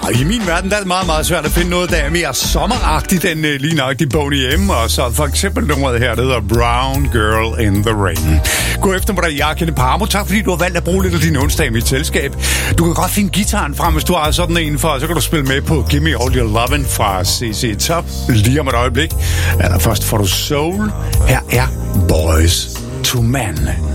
I min verden der er det meget, meget svært at finde noget, der er mere sommeragtigt end lige nøjagtigt Boney M. Og så for eksempel nummeret her, der hedder Brown Girl in the Rain. God eftermiddag, jeg er Kenneth Parmo. Tak fordi du har valgt at bruge lidt af din onsdag i mit selskab. Du kan godt finde gitaren frem, hvis du har sådan en for, så kan du spille med på Gimme All Your Lovin' fra CC Top lige om et øjeblik. Allerførst får du Soul. Her er Boys to Men.